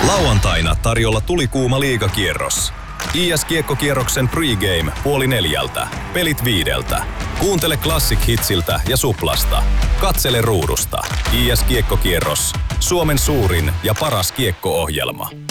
Lauantaina tarjolla tulikuuma liigakierros. IS-kiekkokierroksen pregame 3:30. Pelit 5. Kuuntele Classic Hitsiltä ja Suplasta. Katsele ruudusta. IS-kiekkokierros. Suomen suurin ja paras kiekko-ohjelma.